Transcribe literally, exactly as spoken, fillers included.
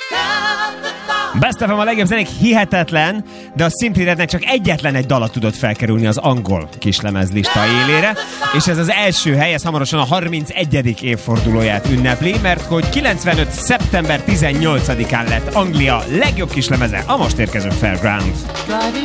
Best of a legjobb zenék hihetetlen, de a Simply Rednek csak egyetlen egy dala tudott felkerülni az angol kislemezlista élére, és ez az első hely, ez hamarosan a harmincegyedik évfordulóját ünnepli, mert hogy kilencvenöt szeptember tizennyolcadikán lett Anglia legjobb kislemeze, a most érkező Fairground.